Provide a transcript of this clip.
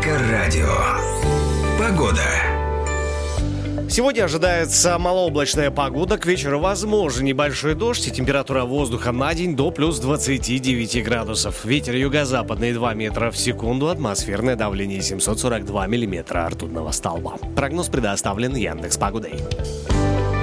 Эльдоррадио. Погода. Сегодня ожидается малооблачная погода. К вечеру возможен небольшой дождь и температура воздуха на день до плюс 29 градусов. Ветер юго-западный 2 метра в секунду, атмосферное давление 742 миллиметра ртутного столба. Прогноз предоставлен Яндекс.Погодой.